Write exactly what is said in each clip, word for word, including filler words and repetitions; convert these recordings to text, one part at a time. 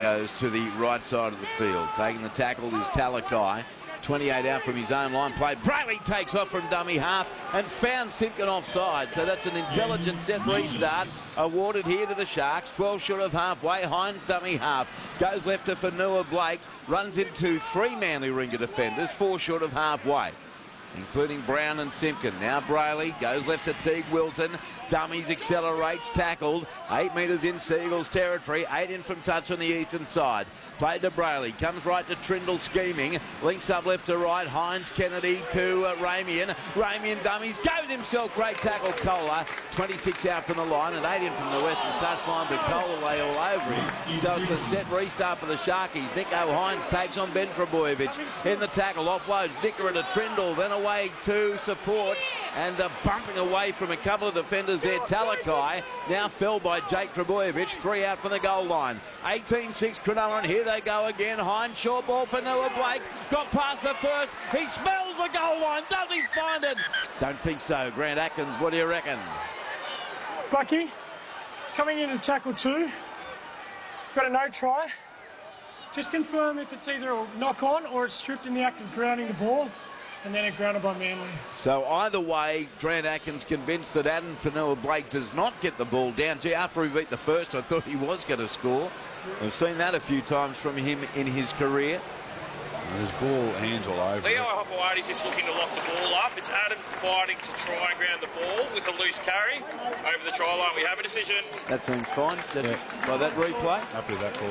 goes to the right side of the field. Taking the tackle is Talakai. twenty-eight out from his own line play. Brayley takes off from dummy half and found Simpkin offside. So that's an intelligent set restart awarded here to the Sharks. twelve short of halfway. Hines dummy half. Goes left to Fanua Blake. Runs into three Manly Ringer defenders. Four short of halfway, including Brown and Simpkin. Now Brayley goes left to Teague Wilton. Dummies, accelerates, tackled. Eight metres in Seagulls territory. Eight in from touch on the eastern side. Played to Brayley. Comes right to Trindle scheming. Links up left to right. Hines Kennedy to uh, Ramian. Ramian dummies. Goes himself. Great tackle, Kohler. twenty-six out from the line and eight in from the western touchline, but Kohler lay all over him. So it's a set restart for the Sharkies. Nico Hines takes on Ben Trebojevic in the tackle. Offloads Nicker to Trindle. Then away to support. And uh, bumping away from a couple of defenders there, Talakai. Now fell by Jake Trebojevic. Three out from the goal line. eighteen six Cronulla, and here they go again. Hines, short ball for Noah Blake. Got past the first. He smells the goal line. Does he find it? Don't think so. Grant Atkins, what do you reckon? Bucky, coming into tackle two. Got a no try. Just confirm if it's either a knock on or it's stripped in the act of grounding the ball, and then it grounded by Manly. So either way, Grant Atkins convinced that Adam Fanua Blake does not get the ball down. Gee, after he beat the first, I thought he was going to score. We've seen that a few times from him in his career. There's ball hands all over. Leo Hopoates is looking to lock the ball up. It's Adam fighting to try and ground the ball with a loose carry over the try line. We have a decision. That seems fine. That, yeah. By that replay. Happy with that call.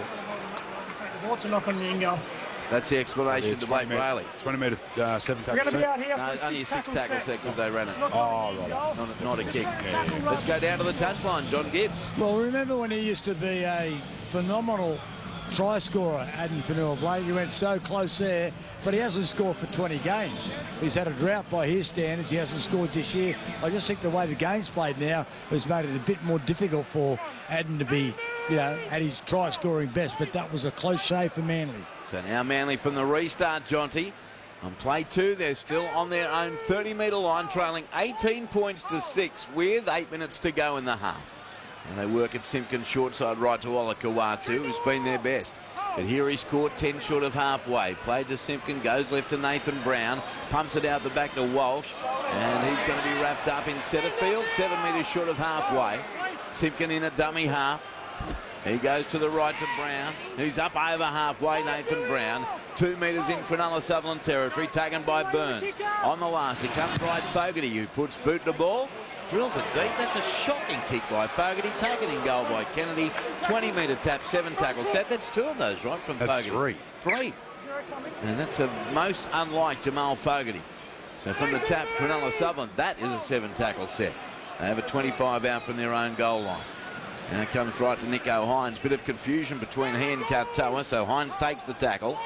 The ball's a knock on the in goal. That's the explanation yeah, to Blake Brayley. twenty metre, uh, seven tackle set. We're going to be out here no, for only a six tackle, tackle set set because they ran it. Oh, right. Not, not a kick. Yeah, yeah. Let's go down to the touchline. John Gibbs. Well, remember when he used to be a phenomenal try scorer, Adam Fanua Blake? He went so close there, but he hasn't scored for twenty games. He's had a drought by his standards. He hasn't scored this year. I just think the way the game's played now has made it a bit more difficult for Adam to be, you know, at his try scoring best, but that was a close shave for Manly. So now Manly from the restart, Jonty. On play two, they're still on their own thirty metre line, trailing eighteen points to six with eight minutes to go in the half. And they work at Simpkin short side right to Ola Kawatu, who's been their best. But here he's caught ten short of halfway. Played to Simpkin, goes left to Nathan Brown, pumps it out the back to Walsh, and he's going to be wrapped up in centre field, seven metres short of halfway. Simpkin in a dummy half. He goes to the right to Brown, who's up over halfway, Nathan Brown. Two metres in Cronulla Sutherland territory, taken by Burns. On the last, it comes right Fogarty, who puts boot to ball. Drills it deep. That's a shocking kick by Fogarty. Taken in goal by Kennedy. twenty metre tap, seven tackle set. That's two of those, right, from that's Fogarty? Three. Three. And that's a most unlike Jamal Fogarty. So from the tap, Cronulla Sutherland, that is a seven tackle set. They have a twenty-five out from their own goal line. Now it comes right to Nico Hines. Bit of confusion between he and Katoa, so Hines takes the tackle.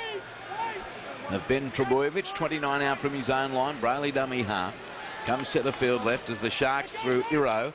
Now Ben Trebojevic, twenty-nine out from his own line. Brayley dummy half. Comes centre field left as the Sharks through Iro.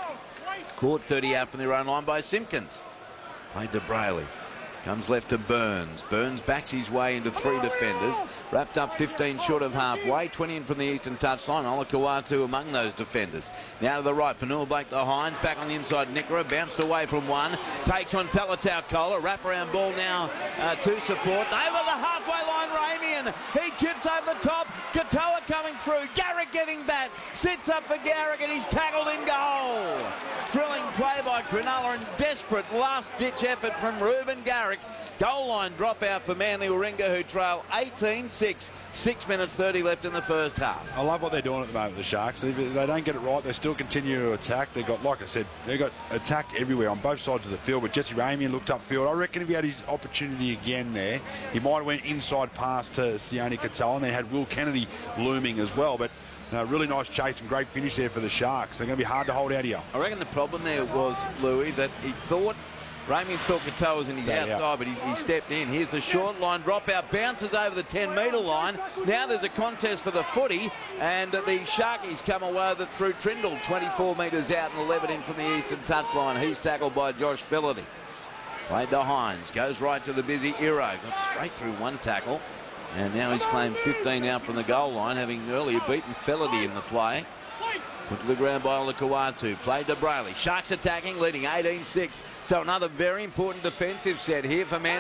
Caught thirty out from their own line by Simpkins. Played to Brayley. Comes left to Burns. Burns backs his way into three defenders. Wrapped up fifteen short of halfway. twenty in from the eastern touchline. Ola Kawatu among those defenders. Now to the right. Fanua Blake to Hines. Back on the inside. Nickera bounced away from one. Takes on Talatau Kohler. Wraparound ball now uh, to support. Over the halfway line, Ramian. He chips over the top. Katoa coming through. Garrick getting back. Sits up for Garrick and he's tackled in goal. Thrilling play by Cronulla and desperate last-ditch effort from Reuben Garrick. Goal line dropout for Manly Warringah, who trail eighteen six. Six minutes thirty left in the first half. I love what they're doing at the moment, the Sharks. If they don't get it right, they still continue to attack. They've got, like I said, they've got attack everywhere on both sides of the field. But Jesse Ramian looked upfield. I reckon if he had his opportunity again there, he might have went inside pass to Sione Katoa, and they had Will Kennedy looming as well. But Uh, really nice chase and great finish there for the Sharks. They're going to be hard to hold out here. I reckon the problem there was, Louis, that he thought, Ramian thought Katoa was in his yeah, outside, yeah. but he, he stepped in. Here's the short line dropout, bounces over the ten metre line. Now there's a contest for the footy, and uh, the Sharkies come away with it through Trindle, twenty-four metres out and eleven in from the eastern touchline. He's tackled by Josh Fillaty. Played to Hines, goes right to the busy Iro, got straight through one tackle. And now he's claimed fifteen out from the goal line, having earlier beaten Fillaty in the play. Put to the ground by Ola Kawatu. Played to Brayley. Sharks attacking, leading eighteen six. So another very important defensive set here for Man.